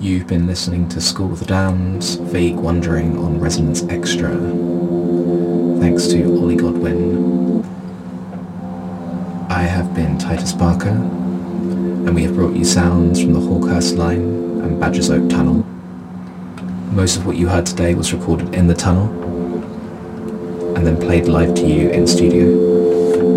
You've been listening to School of the Damned, Vague Wandering on Resonance Extra. Thanks to Ollie Godwin. I have been Titus Barker, and we have brought you sounds from the Hawkhurst Line and Badger's Oak Tunnel. Most of what you heard today was recorded in the tunnel, and then played live to you in studio.